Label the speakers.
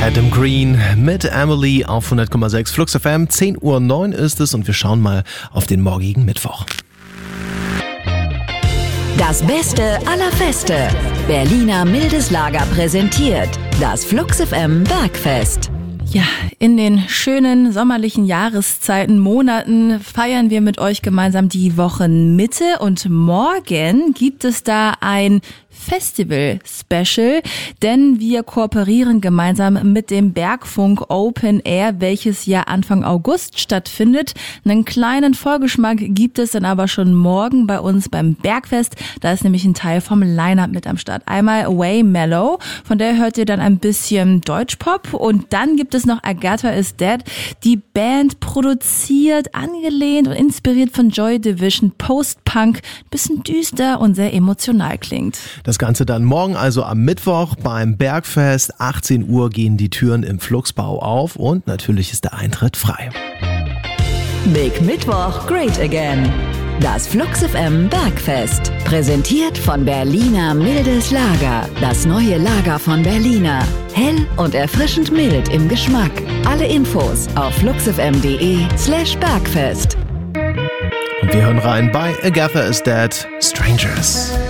Speaker 1: Adam Green mit Emily auf 100,6 Flux FM. 10:09 Uhr ist es und wir schauen mal auf den morgigen Mittwoch.
Speaker 2: Das Beste aller Feste. Berliner Mildes Lager präsentiert das Flux FM Bergfest.
Speaker 3: Ja, in den schönen sommerlichen Jahreszeiten, Monaten feiern wir mit euch gemeinsam die Wochenmitte und morgen gibt es da ein Festival-Special, denn wir kooperieren gemeinsam mit dem Bergfunk Open Air, welches ja Anfang August stattfindet. Einen kleinen Vorgeschmack gibt es dann aber schon morgen bei uns beim Bergfest. Da ist nämlich ein Teil vom Line-Up mit am Start. Einmal Way Mellow, von der hört ihr dann ein bisschen Deutschpop und dann gibt es noch Agatha is Dead. Die Band produziert, angelehnt und inspiriert von Joy Division, Post-Punk, bisschen düster und sehr emotional klingt.
Speaker 1: Das Ganze dann morgen, also am Mittwoch beim Bergfest. 18 Uhr gehen die Türen im Fluxbau auf und natürlich ist der Eintritt frei.
Speaker 2: Big Mittwoch, Great Again. Das Flux FM Bergfest. Präsentiert von Berliner Mildes Lager. Das neue Lager von Berliner. Hell und erfrischend mild im Geschmack. Alle Infos auf fluxfm.de/Bergfest.
Speaker 1: Und wir hören rein bei Agatha is Dead, Strangers.